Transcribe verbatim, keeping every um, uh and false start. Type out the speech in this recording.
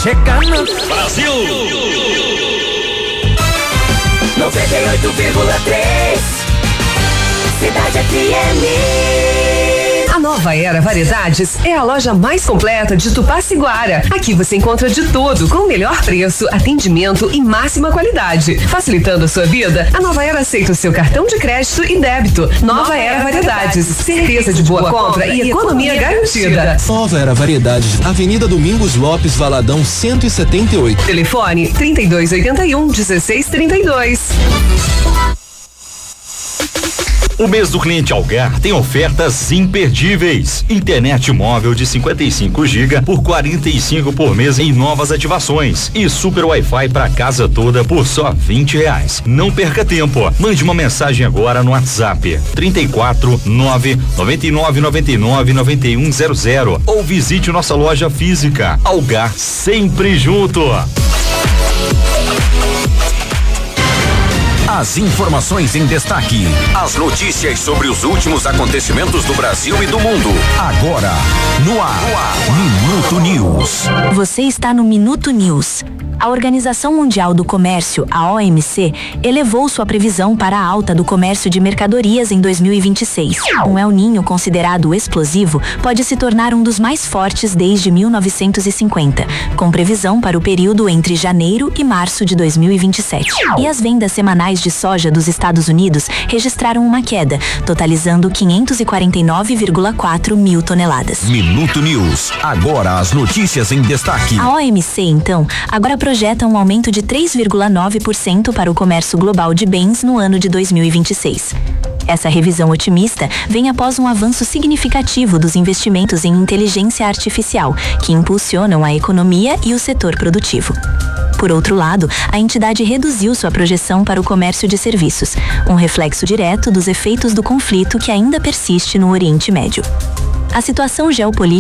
chegando. Brasil! noventa e oito vírgula três Cidade F M. A Nova Era Variedades é a loja mais completa de Tupaciguara. Aqui você encontra de tudo, com o melhor preço, atendimento e máxima qualidade. Facilitando a sua vida, a Nova Era aceita o seu cartão de crédito e débito. Nova, Nova Era Variedades, certeza de boa compra e economia garantida. Nova Era Variedades, Avenida Domingos Lopes, Valadão cento e setenta e oito. Telefone trinta e dois oitenta e um, dezesseis trinta e dois. O mês do cliente Algar tem ofertas imperdíveis. Internet móvel de cinquenta e cinco gigas por quarenta e cinco por mês em novas ativações. E super Wi-Fi para casa toda por só vinte reais. Não perca tempo. Mande uma mensagem agora no WhatsApp trinta e quatro, nove, noventa e nove, noventa e nove, noventa e um zero zero ou visite nossa loja física. Algar, sempre junto. As informações em destaque, as notícias sobre os últimos acontecimentos do Brasil e do mundo. Agora, no ar, no ar. Minuto News. Você está no Minuto News. A Organização Mundial do Comércio, a O M C, elevou sua previsão para a alta do comércio de mercadorias em dois mil e vinte e seis. Um El Niño considerado explosivo pode se tornar um dos mais fortes desde mil novecentos e cinquenta, com previsão para o período entre janeiro e março de dois mil e vinte e sete. E as vendas semanais de soja dos Estados Unidos registraram uma queda, totalizando quinhentos e quarenta e nove vírgula quatro mil toneladas. Minuto News. Agora as notícias em destaque. A O M C, então, agora projeta um aumento de três vírgula nove por cento para o comércio global de bens no ano de dois mil e vinte e seis. Essa revisão otimista vem após um avanço significativo dos investimentos em inteligência artificial, que impulsionam a economia e o setor produtivo. Por outro lado, a entidade reduziu sua projeção para o comércio de serviços, um reflexo direto dos efeitos do conflito que ainda persiste no Oriente Médio. A situação geopolítica